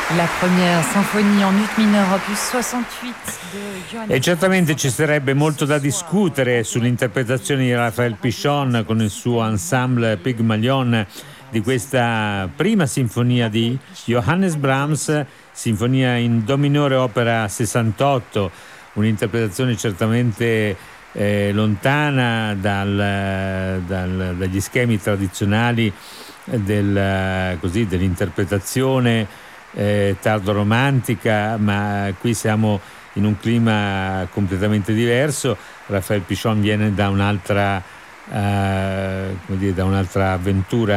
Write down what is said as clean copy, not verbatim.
La première symphonie en ut mineur opus 68 di Johannes. E certamente ci sarebbe molto da discutere sull'interpretazione di Raphaël Pichon con il suo ensemble Pygmalion di questa prima sinfonia di Johannes Brahms, sinfonia in do minore opera 68, un'interpretazione certamente lontana dagli schemi tradizionali dell'interpretazione tardo-romantica, ma qui siamo in un clima completamente diverso. Raphaël Pichon viene da un'altra avventura